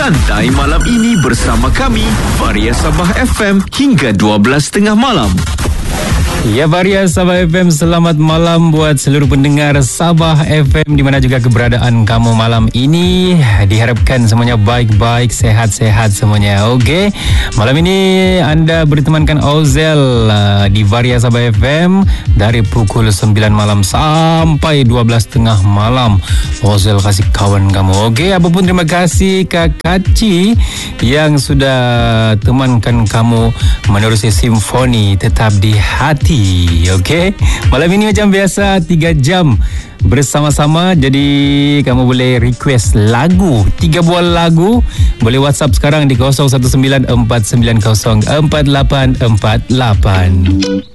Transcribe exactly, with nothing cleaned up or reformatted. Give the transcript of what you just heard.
Santai malam ini bersama kami, Varia Sabah F M, hingga dua belas tiga puluh malam. Ya, Varia Sabah F M, selamat malam buat seluruh pendengar Sabah F M di mana juga keberadaan kamu malam ini. Diharapkan semuanya baik-baik, sehat-sehat semuanya. Okey, malam ini anda bertemankan Ozel uh, di Varia Sabah F M dari pukul sembilan malam sampai dua belas tiga puluh malam. Ozel kasih kawan kamu. Okey, apapun terima kasih Kak Kaci yang sudah temankan kamu menerusi simfoni tetap di hati. Okey, malam ini macam biasa tiga jam bersama-sama. Jadi kamu boleh request lagu, tiga buah lagu. Boleh WhatsApp sekarang di kosong satu sembilan empat sembilan kosong empat lapan empat lapan.